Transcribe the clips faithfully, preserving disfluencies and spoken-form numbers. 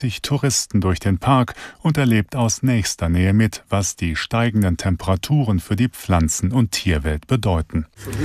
sich Touristen durch den Park und erlebt aus nächster Nähe mit, was die steigenden Temperaturen für die Pflanzen- und Tierwelt bedeuten.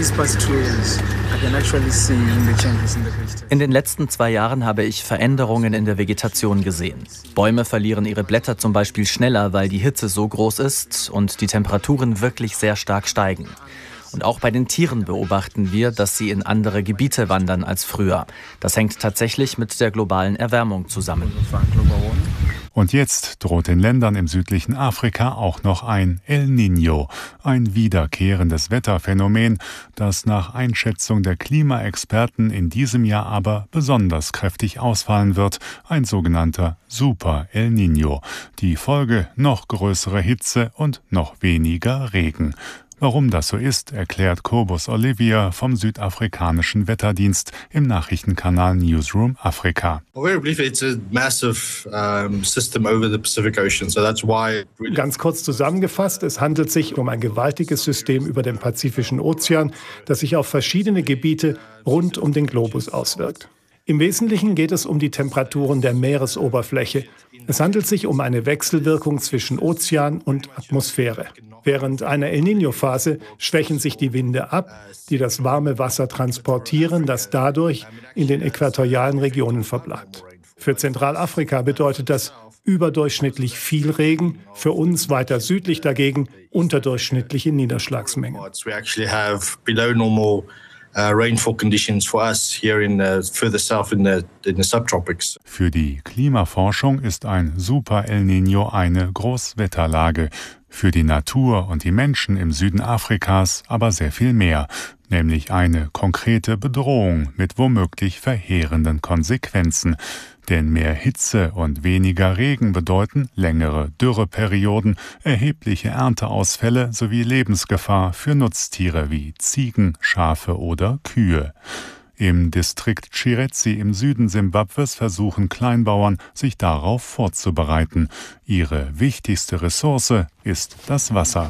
In den letzten zwei Jahren habe ich Veränderungen in der Vegetation gesehen. Bäume verlieren ihre Blätter zum Beispiel schneller, weil die Hitze so groß ist und die Temperaturen wirklich sehr stark steigen. Und auch bei den Tieren beobachten wir, dass sie in andere Gebiete wandern als früher. Das hängt tatsächlich mit der globalen Erwärmung zusammen. Und jetzt droht den Ländern im südlichen Afrika auch noch ein El Niño, ein wiederkehrendes Wetterphänomen, das nach Einschätzung der Klimaexperten in diesem Jahr aber besonders kräftig ausfallen wird, ein sogenannter Super El Niño. Die Folge: noch größere Hitze und noch weniger Regen. Warum das so ist, erklärt Kobus Olivier vom südafrikanischen Wetterdienst im Nachrichtenkanal Newsroom Afrika. Ganz kurz zusammengefasst, es handelt sich um ein gewaltiges System über den Pazifischen Ozean, das sich auf verschiedene Gebiete rund um den Globus auswirkt. Im Wesentlichen geht es um die Temperaturen der Meeresoberfläche. Es handelt sich um eine Wechselwirkung zwischen Ozean und Atmosphäre. Während einer El Niño-Phase schwächen sich die Winde ab, die das warme Wasser transportieren, das dadurch in den äquatorialen Regionen verbleibt. Für Zentralafrika bedeutet das überdurchschnittlich viel Regen, für uns weiter südlich dagegen unterdurchschnittliche Niederschlagsmengen. Uh, rainfall conditions for us here in uh, further south in the, in the subtropics. Für die Klimaforschung ist ein Super El Niño eine Großwetterlage. Für die Natur und die Menschen im Süden Afrikas aber sehr viel mehr, nämlich eine konkrete Bedrohung mit womöglich verheerenden Konsequenzen. Denn mehr Hitze und weniger Regen bedeuten längere Dürreperioden, erhebliche Ernteausfälle sowie Lebensgefahr für Nutztiere wie Ziegen, Schafe oder Kühe. Im Distrikt Chirezi im Süden Simbabwes versuchen Kleinbauern, sich darauf vorzubereiten. Ihre wichtigste Ressource ist das Wasser.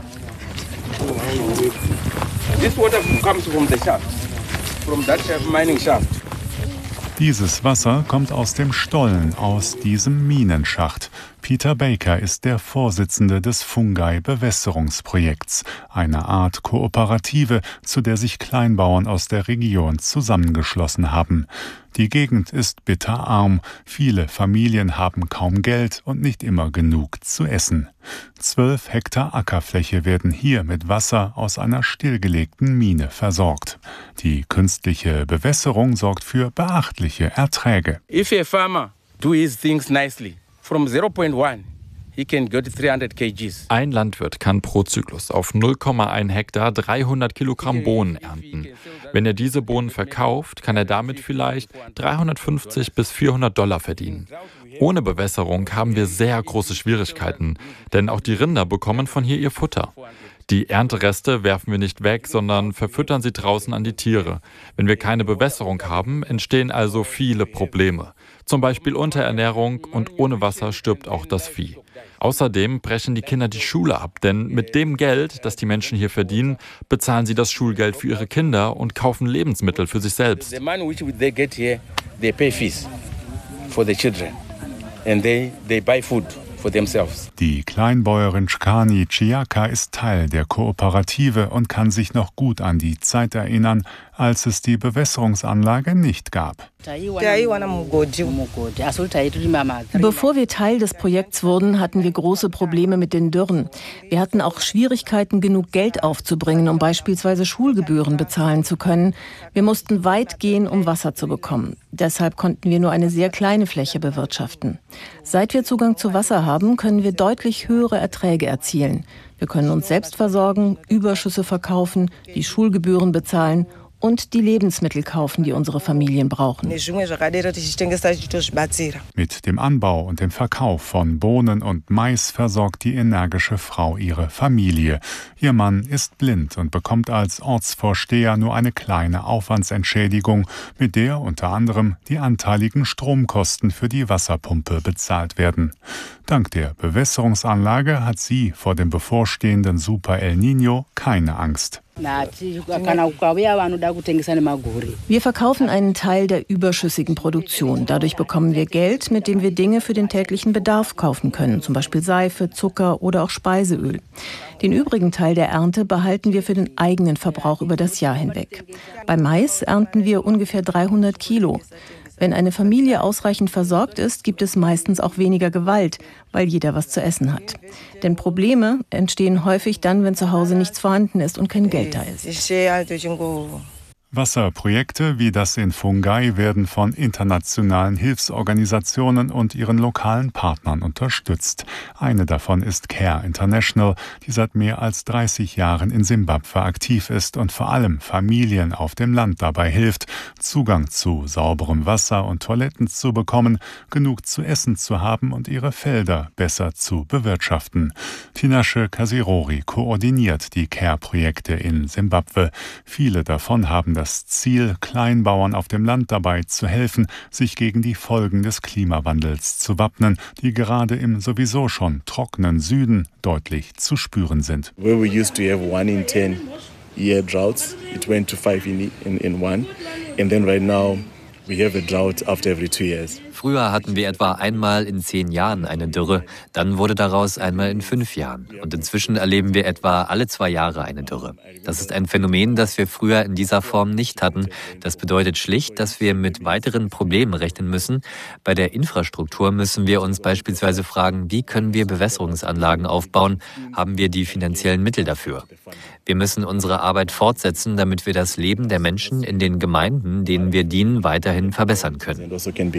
This water comes from the shaft, from that mining shaft. Dieses Wasser kommt aus dem Stollen, aus diesem Minenschacht. Peter Baker ist der Vorsitzende des Fungai-Bewässerungsprojekts, eine Art Kooperative, zu der sich Kleinbauern aus der Region zusammengeschlossen haben. Die Gegend ist bitterarm, viele Familien haben kaum Geld und nicht immer genug zu essen. Zwölf Hektar Ackerfläche werden hier mit Wasser aus einer stillgelegten Mine versorgt. Die künstliche Bewässerung sorgt für beachtliche Erträge. If a farmer do his things nicely, from zero point one, he can get three hundred kilograms. Ein Landwirt kann pro Zyklus auf null Komma eins Hektar dreihundert Kilogramm Bohnen ernten. Wenn er diese Bohnen verkauft, kann er damit vielleicht dreihundertfünfzig bis vierhundert Dollar verdienen. Ohne Bewässerung haben wir sehr große Schwierigkeiten, denn auch die Rinder bekommen von hier ihr Futter. Die Erntereste werfen wir nicht weg, sondern verfüttern sie draußen an die Tiere. Wenn wir keine Bewässerung haben, entstehen also viele Probleme. Zum Beispiel Unterernährung, und ohne Wasser stirbt auch das Vieh. Außerdem brechen die Kinder die Schule ab, denn mit dem Geld, das die Menschen hier verdienen, bezahlen sie das Schulgeld für ihre Kinder und kaufen Lebensmittel für sich selbst. The money which they get here, they pay fees for the children and they they buy food for themselves. Die Kleinbäuerin Chkani Chiaka ist Teil der Kooperative und kann sich noch gut an die Zeit erinnern, als es die Bewässerungsanlage nicht gab. Bevor wir Teil des Projekts wurden, hatten wir große Probleme mit den Dürren. Wir hatten auch Schwierigkeiten, genug Geld aufzubringen, um beispielsweise Schulgebühren bezahlen zu können. Wir mussten weit gehen, um Wasser zu bekommen. Deshalb konnten wir nur eine sehr kleine Fläche bewirtschaften. Seit wir Zugang zu Wasser haben, können wir deutlich höhere Erträge erzielen. Wir können uns selbst versorgen, Überschüsse verkaufen, die Schulgebühren bezahlen und die Lebensmittel kaufen, die unsere Familien brauchen. Mit dem Anbau und dem Verkauf von Bohnen und Mais versorgt die energische Frau ihre Familie. Ihr Mann ist blind und bekommt als Ortsvorsteher nur eine kleine Aufwandsentschädigung, mit der unter anderem die anteiligen Stromkosten für die Wasserpumpe bezahlt werden. Dank der Bewässerungsanlage hat sie vor dem bevorstehenden Super El Niño keine Angst. Wir verkaufen einen Teil der überschüssigen Produktion. Dadurch bekommen wir Geld, mit dem wir Dinge für den täglichen Bedarf kaufen können, zum Beispiel Seife, Zucker oder auch Speiseöl. Den übrigen Teil der Ernte behalten wir für den eigenen Verbrauch über das Jahr hinweg. Bei Mais ernten wir ungefähr dreihundert Kilo. Wenn eine Familie ausreichend versorgt ist, gibt es meistens auch weniger Gewalt, weil jeder was zu essen hat. Denn Probleme entstehen häufig dann, wenn zu Hause nichts vorhanden ist und kein Geld da ist. Wasserprojekte wie das in Fungai werden von internationalen Hilfsorganisationen und ihren lokalen Partnern unterstützt. Eine davon ist Care International, die seit mehr als dreißig Jahren in Simbabwe aktiv ist und vor allem Familien auf dem Land dabei hilft, Zugang zu sauberem Wasser und Toiletten zu bekommen, genug zu essen zu haben und ihre Felder besser zu bewirtschaften. Tinashe Kasirori koordiniert die Care-Projekte in Simbabwe. Viele davon haben das Ziel, Kleinbauern auf dem Land dabei zu helfen, sich gegen die Folgen des Klimawandels zu wappnen, die gerade im sowieso schon trockenen Süden deutlich zu spüren sind. Where we used to have one in ten year droughts, it went to five in, in, in one, and then right now we have a drought after every two years. Früher hatten wir etwa einmal in zehn Jahren eine Dürre, dann wurde daraus einmal in fünf Jahren. Und inzwischen erleben wir etwa alle zwei Jahre eine Dürre. Das ist ein Phänomen, das wir früher in dieser Form nicht hatten. Das bedeutet schlicht, dass wir mit weiteren Problemen rechnen müssen. Bei der Infrastruktur müssen wir uns beispielsweise fragen, wie können wir Bewässerungsanlagen aufbauen? Haben wir die finanziellen Mittel dafür? Wir müssen unsere Arbeit fortsetzen, damit wir das Leben der Menschen in den Gemeinden, denen wir dienen, weiterhin verbessern können.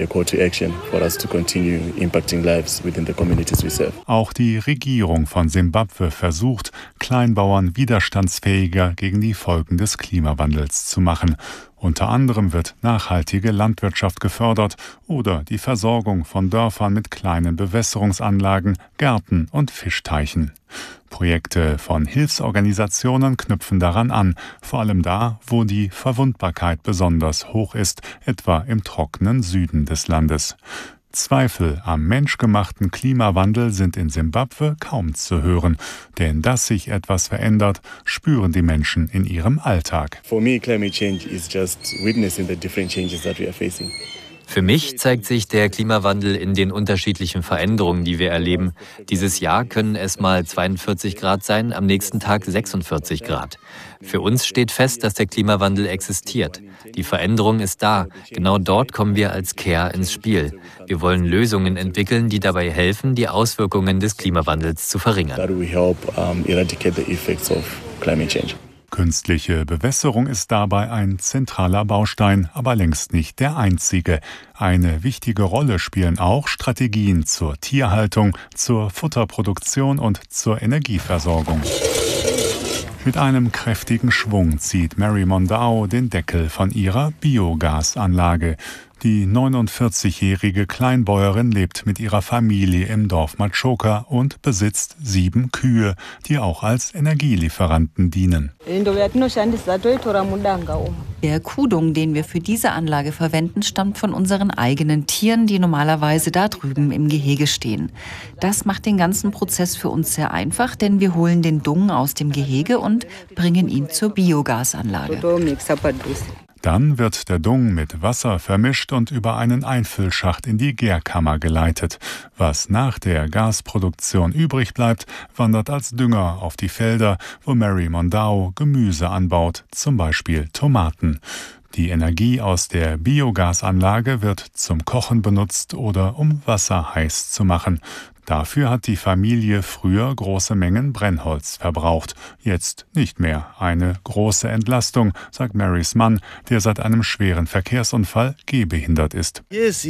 Auch die Regierung von Simbabwe versucht, Kleinbauern widerstandsfähiger gegen die Folgen des Klimawandels zu machen. Unter anderem wird nachhaltige Landwirtschaft gefördert oder die Versorgung von Dörfern mit kleinen Bewässerungsanlagen, Gärten und Fischteichen. Projekte von Hilfsorganisationen knüpfen daran an, vor allem da, wo die Verwundbarkeit besonders hoch ist, etwa im trockenen Süden des Landes. Zweifel am menschgemachten Klimawandel sind in Simbabwe kaum zu hören, denn dass sich etwas verändert, spüren die Menschen in ihrem Alltag. For me, climate change is just witnessing the different changes that we are facing. Für mich zeigt sich der Klimawandel in den unterschiedlichen Veränderungen, die wir erleben. Dieses Jahr können es mal zweiundvierzig Grad sein, am nächsten Tag sechsundvierzig Grad. Für uns steht fest, dass der Klimawandel existiert. Die Veränderung ist da. Genau dort kommen wir als Care ins Spiel. Wir wollen Lösungen entwickeln, die dabei helfen, die Auswirkungen des Klimawandels zu verringern. That will help um, eradicate the effects of climate change. Künstliche Bewässerung ist dabei ein zentraler Baustein, aber längst nicht der einzige. Eine wichtige Rolle spielen auch Strategien zur Tierhaltung, zur Futterproduktion und zur Energieversorgung. Mit einem kräftigen Schwung zieht Mary Mondao den Deckel von ihrer Biogasanlage. Die neunundvierzigjährige Kleinbäuerin lebt mit ihrer Familie im Dorf Matshoka und besitzt sieben Kühe, die auch als Energielieferanten dienen. Der Kuhdung, den wir für diese Anlage verwenden, stammt von unseren eigenen Tieren, die normalerweise da drüben im Gehege stehen. Das macht den ganzen Prozess für uns sehr einfach, denn wir holen den Dung aus dem Gehege und bringen ihn zur Biogasanlage. Dann wird der Dung mit Wasser vermischt und über einen Einfüllschacht in die Gärkammer geleitet. Was nach der Gasproduktion übrig bleibt, wandert als Dünger auf die Felder, wo Mary Mondao Gemüse anbaut, zum Beispiel Tomaten. Die Energie aus der Biogasanlage wird zum Kochen benutzt oder um Wasser heiß zu machen. Dafür hat die Familie früher große Mengen Brennholz verbraucht. Jetzt nicht mehr. Eine große Entlastung, sagt Marys Mann, der seit einem schweren Verkehrsunfall gehbehindert ist.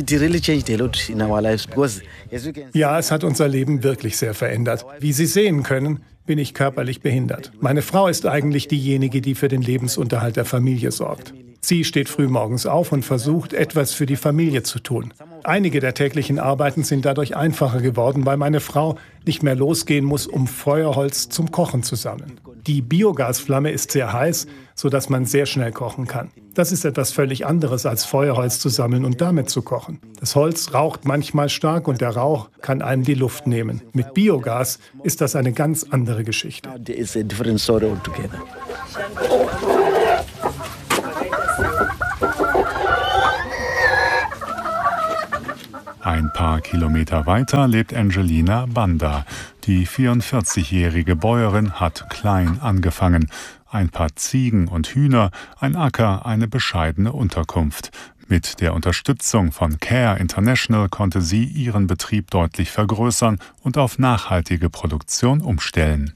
Ja, es hat unser Leben wirklich sehr verändert. Wie Sie sehen können, bin ich körperlich behindert. Meine Frau ist eigentlich diejenige, die für den Lebensunterhalt der Familie sorgt. Sie steht früh morgens auf und versucht, etwas für die Familie zu tun. Einige der täglichen Arbeiten sind dadurch einfacher geworden, weil meine Frau nicht mehr losgehen muss, um Feuerholz zum Kochen zu sammeln. Die Biogasflamme ist sehr heiß, sodass man sehr schnell kochen kann. Das ist etwas völlig anderes, als Feuerholz zu sammeln und damit zu kochen. Das Holz raucht manchmal stark und der Rauch kann einem die Luft nehmen. Mit Biogas ist das eine ganz andere Geschichte. Ein paar Kilometer weiter lebt Angelina Banda. Die vierundvierzigjährige Bäuerin hat klein angefangen. Ein paar Ziegen und Hühner, ein Acker, eine bescheidene Unterkunft. Mit der Unterstützung von Care International konnte sie ihren Betrieb deutlich vergrößern und auf nachhaltige Produktion umstellen.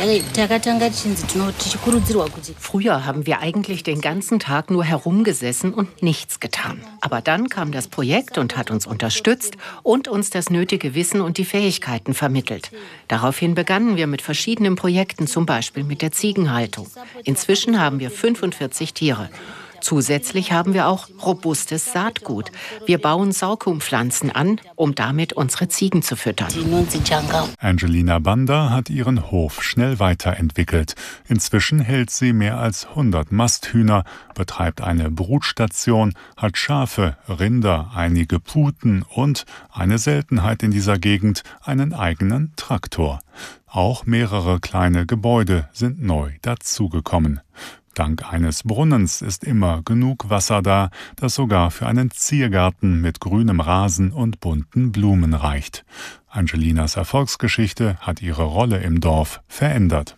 Früher haben wir eigentlich den ganzen Tag nur herumgesessen und nichts getan. Aber dann kam das Projekt und hat uns unterstützt und uns das nötige Wissen und die Fähigkeiten vermittelt. Daraufhin begannen wir mit verschiedenen Projekten, zum Beispiel mit der Ziegenhaltung. Inzwischen haben wir fünfundvierzig Tiere. Zusätzlich haben wir auch robustes Saatgut. Wir bauen Sorghumpflanzen an, um damit unsere Ziegen zu füttern. Angelina Banda hat ihren Hof schnell weiterentwickelt. Inzwischen hält sie mehr als hundert Masthühner, betreibt eine Brutstation, hat Schafe, Rinder, einige Puten und, eine Seltenheit in dieser Gegend, einen eigenen Traktor. Auch mehrere kleine Gebäude sind neu dazugekommen. Dank eines Brunnens ist immer genug Wasser da, das sogar für einen Ziergarten mit grünem Rasen und bunten Blumen reicht. Angelinas Erfolgsgeschichte hat ihre Rolle im Dorf verändert.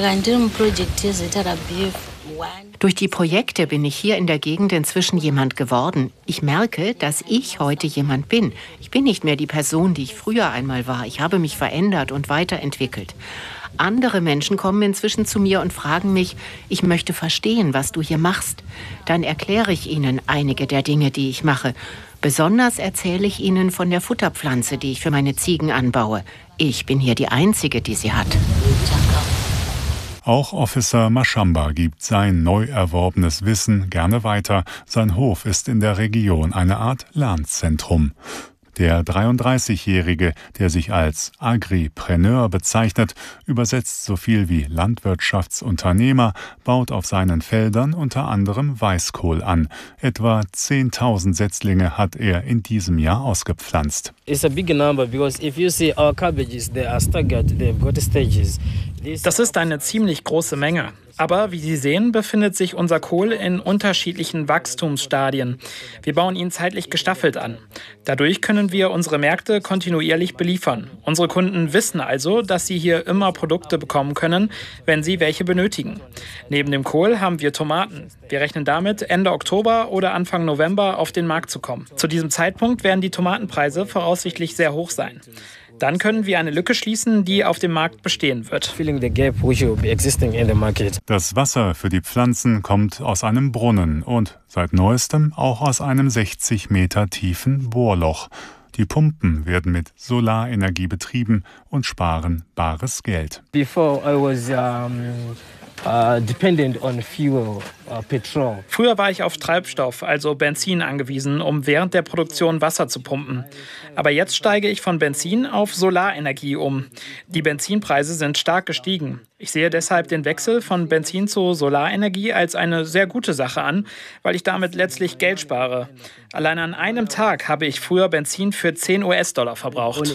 Durch die Projekte bin ich hier in der Gegend inzwischen jemand geworden. Ich merke, dass ich heute jemand bin. Ich bin nicht mehr die Person, die ich früher einmal war. Ich habe mich verändert und weiterentwickelt. Andere Menschen kommen inzwischen zu mir und fragen mich, ich möchte verstehen, was du hier machst. Dann erkläre ich ihnen einige der Dinge, die ich mache. Besonders erzähle ich ihnen von der Futterpflanze, die ich für meine Ziegen anbaue. Ich bin hier die Einzige, die sie hat. Auch Officer Mashamba gibt sein neu erworbenes Wissen gerne weiter. Sein Hof ist in der Region eine Art Lernzentrum. Der dreiunddreißigjährige, der sich als Agripreneur bezeichnet, übersetzt so viel wie Landwirtschaftsunternehmer, baut auf seinen Feldern unter anderem Weißkohl an. Etwa zehntausend Setzlinge hat er in diesem Jahr ausgepflanzt. It's a big number because if you see our cabbages, they are staggered, they've got stages. Das ist eine ziemlich große Menge. Aber wie Sie sehen, befindet sich unser Kohl in unterschiedlichen Wachstumsstadien. Wir bauen ihn zeitlich gestaffelt an. Dadurch können wir unsere Märkte kontinuierlich beliefern. Unsere Kunden wissen also, dass sie hier immer Produkte bekommen können, wenn sie welche benötigen. Neben dem Kohl haben wir Tomaten. Wir rechnen damit, Ende Oktober oder Anfang November auf den Markt zu kommen. Zu diesem Zeitpunkt werden die Tomatenpreise voraussichtlich sehr hoch sein. Dann können wir eine Lücke schließen, die auf dem Markt bestehen wird. Das Wasser für die Pflanzen kommt aus einem Brunnen und seit neuestem auch aus einem sechzig Meter tiefen Bohrloch. Die Pumpen werden mit Solarenergie betrieben und sparen bares Geld. Before I was um Uh, dependent on fuel, uh, petrol. Früher war ich auf Treibstoff, also Benzin, angewiesen, um während der Produktion Wasser zu pumpen. Aber jetzt steige ich von Benzin auf Solarenergie um. Die Benzinpreise sind stark gestiegen. Ich sehe deshalb den Wechsel von Benzin zu Solarenergie als eine sehr gute Sache an, weil ich damit letztlich Geld spare. Allein an einem Tag habe ich früher Benzin für zehn US-Dollar verbraucht.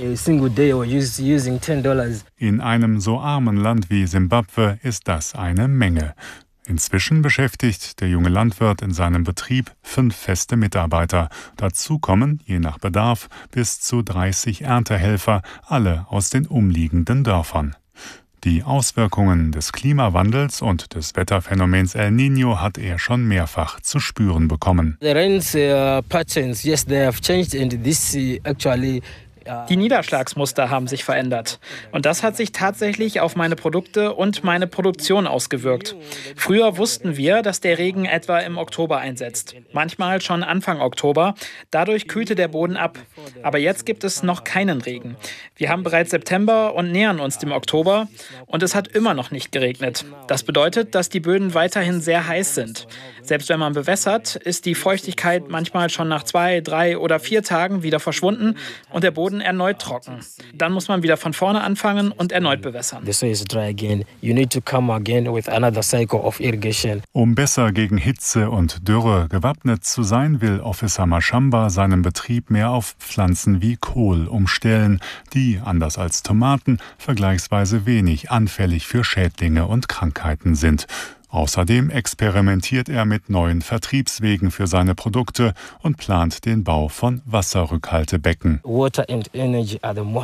In einem so armen Land wie Simbabwe ist das eine Menge. Inzwischen beschäftigt der junge Landwirt in seinem Betrieb fünf feste Mitarbeiter. Dazu kommen, je nach Bedarf, bis zu dreißig Erntehelfer, alle aus den umliegenden Dörfern. Die Auswirkungen des Klimawandels und des Wetterphänomens El Niño hat er schon mehrfach zu spüren bekommen. The rains uh, patterns, yes, they have changed and this uh, actually Die Niederschlagsmuster haben sich verändert. Und das hat sich tatsächlich auf meine Produkte und meine Produktion ausgewirkt. Früher wussten wir, dass der Regen etwa im Oktober einsetzt. Manchmal schon Anfang Oktober. Dadurch kühlte der Boden ab. Aber jetzt gibt es noch keinen Regen. Wir haben bereits September und nähern uns dem Oktober. Und es hat immer noch nicht geregnet. Das bedeutet, dass die Böden weiterhin sehr heiß sind. Selbst wenn man bewässert, ist die Feuchtigkeit manchmal schon nach zwei, drei oder vier Tagen wieder verschwunden und der Boden erneut trocken. Dann muss man wieder von vorne anfangen und erneut bewässern. Um besser gegen Hitze und Dürre gewappnet zu sein, will Officer Mashamba seinen Betrieb mehr auf Pflanzen wie Kohl umstellen, die, anders als Tomaten, vergleichsweise wenig anfällig für Schädlinge und Krankheiten sind. Außerdem experimentiert er mit neuen Vertriebswegen für seine Produkte und plant den Bau von Wasserrückhaltebecken. Water and energy are the